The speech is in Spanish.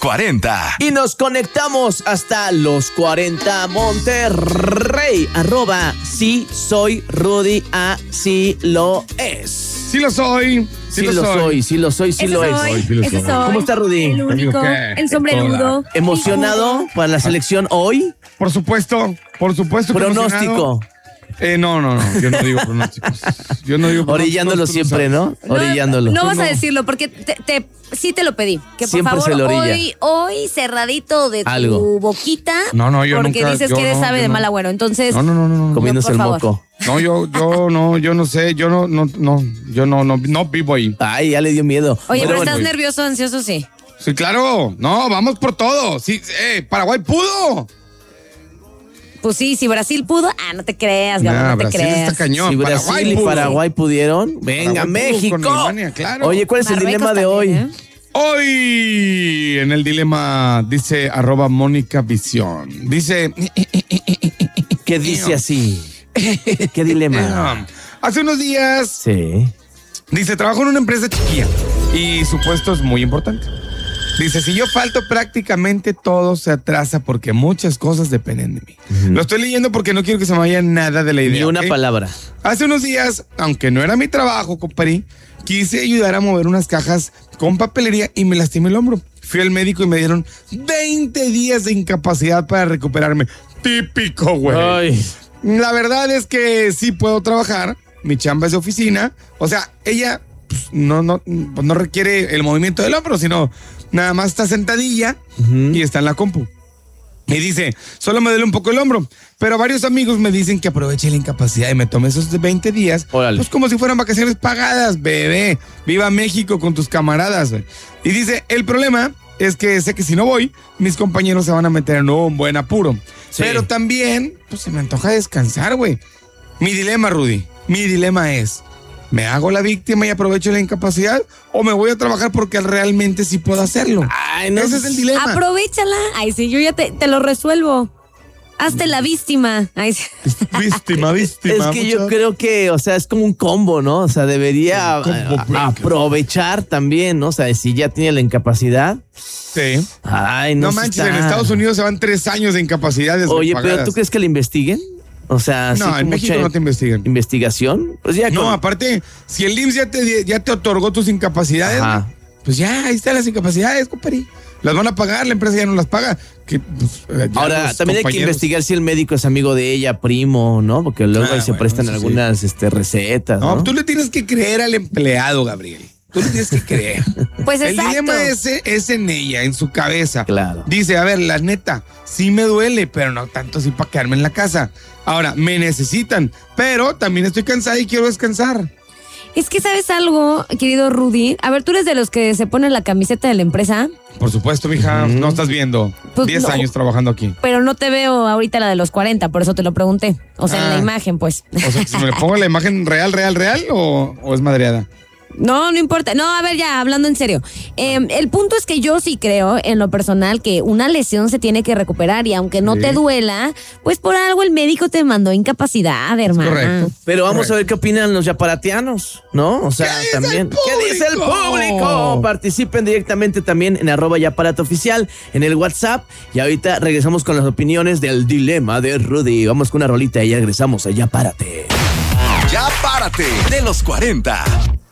40. Y nos conectamos hasta los 40 Monterrey. @sí soy Rudy, así lo es. Sí lo soy. Sí lo soy. ¿Cómo está, Rudy? El único, el sombrerudo. ¿Emocionado para la selección hoy? Por supuesto. Pronóstico. No, yo no digo pronósticos. Orillándolo siempre, ¿no? Orillándolo. No vas a decirlo porque sí te lo pedí. Que por Siempre favor, se lo orilla. hoy cerradito de Algo. tu boquita. No, yo porque nunca, dices yo que eres no, ave yo de no. mal agüero. Entonces. No. Comiéndose por el favor. moco. No, yo no vivo ahí. Ay, ya le dio miedo. Oye, pero Bueno, estás nervioso, ansioso, sí. Sí, claro. No, vamos por todo. Sí, Paraguay pudo. Pues sí, si Brasil pudo, no te creas, Gabo, no te Brasil creas. está cañón. Si Brasil y pudo. Paraguay pudieron, venga, Paraguay pudo México. con Alemania, claro. Oye, ¿cuál es el Marruecos dilema de hoy? también, Hoy en el dilema dice @Mónica Visión. Dice. ¿Qué dice así? ¿Qué dilema? Hace unos días. Sí. Dice, trabajo en una empresa chiquilla y su puesto es muy importante. Dice, si yo falto, prácticamente todo se atrasa porque muchas cosas dependen de mí. Lo estoy leyendo porque no quiero que se me vaya nada de la idea. Ni una ¿ok? palabra. Hace unos días, aunque no era mi trabajo, compadre, quise ayudar a mover unas cajas con papelería y me lastimé el hombro. Fui al médico y me dieron 20 días de incapacidad para recuperarme. Típico, güey. Ay. La verdad es que sí puedo trabajar. Mi chamba es de oficina. O sea, ella pues, no requiere el movimiento del hombro, sino nada más está sentadilla y está en la compu. Y dice, solo me duele un poco el hombro. Pero varios amigos me dicen que aproveche la incapacidad y me tome esos 20 días. Órale. Pues como si fueran vacaciones pagadas, bebé. Viva México con tus camaradas, güey. Y dice, el problema es que sé que si no voy, mis compañeros se van a meter en un buen apuro. Sí. Pero también, pues se me antoja descansar, güey. Mi dilema, Rudy, es, ¿me hago la víctima y aprovecho la incapacidad o me voy a trabajar porque realmente sí puedo hacerlo? Ay, no. Ese es el dilema. Aprovéchala. Ay, sí, yo ya te lo resuelvo. Hazte la víctima. Ay, sí. Víctima. Es que yo creo que, o sea, es como un combo, ¿no? O sea, debería aprovechar también, ¿no? O sea, si ya tiene la incapacidad. Sí. Ay, no No sé, manches, en Estados Unidos se van 3 años de incapacidades. Oye, pagadas. pero ¿tú crees que la investiguen? O sea, así No, en como México no te investigan. ¿Investigación? Pues ya. No, aparte, si el IMSS ya te otorgó tus incapacidades, Ajá. pues ya, ahí están las incapacidades, compadre. Las van a pagar, la empresa ya no las paga. Que, pues, Ahora, también hay que investigar si el médico es amigo de ella, primo, ¿no? Porque luego ahí se bueno, prestan eso sí. algunas recetas, ¿no? No, tú le tienes que creer al empleado, Gabriel. Tú le tienes que creer. Pues El exacto. dilema es en ella, en su cabeza. Claro. Dice, a ver, la neta, sí me duele, pero no tanto así para quedarme en la casa. Ahora, me necesitan, pero también estoy cansada y quiero descansar. Es que, ¿sabes algo, querido Rudy? A ver, ¿tú eres de los que se ponen la camiseta de la empresa? Por supuesto, mija, no estás viendo. Pues 10 no. años trabajando aquí. Pero no te veo ahorita la de los 40, por eso te lo pregunté. O sea, en la imagen, pues. O sea, si me le pongo la imagen real o es madreada. No importa. No, a ver, ya, hablando en serio. El punto es que yo sí creo, en lo personal, que una lesión se tiene que recuperar y aunque no Sí. te duela, pues por algo el médico te mandó incapacidad, hermana. Correcto. Pero vamos Correcto. a ver qué opinan los yaparatianos, ¿no? O sea, ¿Qué dice también. el ¿Qué dice el público? Participen directamente también en @yaparateoficial, en el WhatsApp. Y ahorita regresamos con las opiniones del dilema de Rudy. Vamos con una rolita y ya regresamos a Ya Párate. Ya párate de los 40.